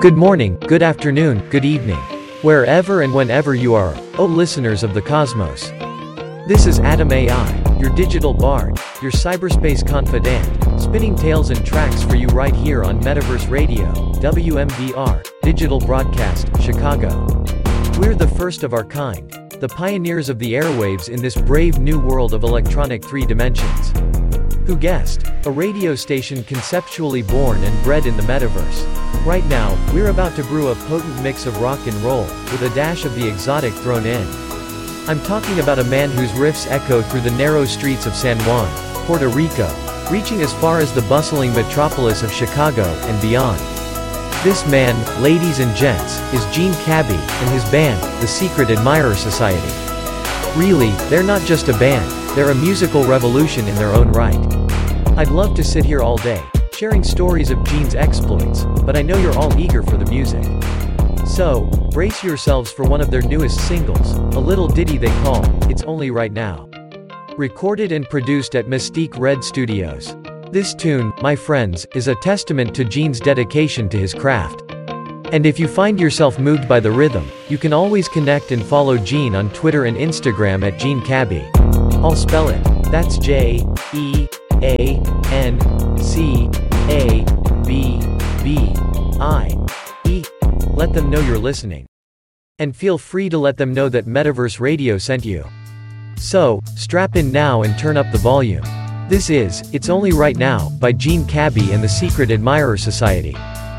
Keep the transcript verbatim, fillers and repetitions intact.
Good morning, good afternoon, good evening. Wherever and whenever you are, oh listeners of the cosmos. This is Atom A I, your digital bard, your cyberspace confidant, spinning tales and tracks for you right here on Metaverse Radio, W M B R, Digital Broadcast, Chicago. We're the first of our kind, the pioneers of the airwaves in this brave new world of electronic three dimensions. Who guessed? A radio station conceptually born and bred in the metaverse. Right now, we're about to brew a potent mix of rock and roll, with a dash of the exotic thrown in. I'm talking about a man whose riffs echo through the narrow streets of San Juan, Puerto Rico, reaching as far as the bustling metropolis of Chicago and beyond. This man, ladies and gents, is Gene Cabby, and his band, the Secret Admirer Society. Really, they're not just a band, they're a musical revolution in their own right. I'd love to sit here all day, sharing stories of Gene's exploits, but I know you're all eager for the music. So, brace yourselves for one of their newest singles, a little ditty they call, It's Only Right Now. Recorded and produced at Mystique Red Studios. This tune, my friends, is a testament to Gene's dedication to his craft. And if you find yourself moved by the rhythm, you can always connect and follow Gene on Twitter and Instagram at Gene Cabby. I'll spell it. That's J E A N C A B B I E. Let them know you're listening. And feel free to let them know that Metaverse Radio sent you. So, strap in now and turn up the volume. This is It's Only Right Now by Gene Cabby and the Secret Admirer Society.